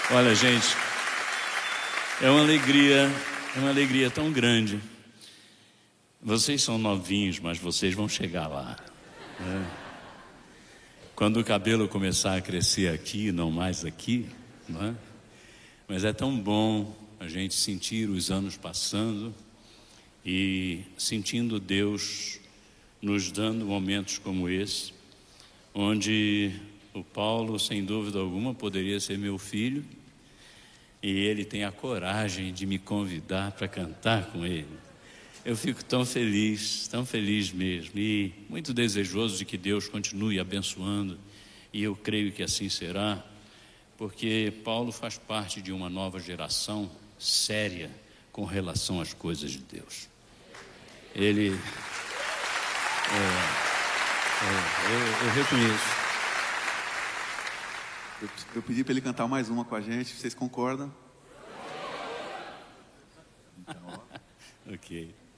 Olha, gente, é uma alegria tão grande. Vocês são novinhos, mas vocês vão chegar lá, né? Quando o cabelo começar a crescer aqui, não mais aqui, não é? Mas é tão bom a gente sentir os anos passando e sentindo Deus nos dando momentos como esse, onde o Paulo, sem dúvida alguma, poderia ser meu filho, e ele tem a coragem de me convidar para cantar com ele. Eu fico tão feliz mesmo, e muito desejoso de que Deus continue abençoando, e eu creio que assim será, porque Paulo faz parte de uma nova geração séria com relação às coisas de Deus. Ele, eu reconheço. Eu pedi para ele cantar mais uma com a gente, vocês concordam? Ok.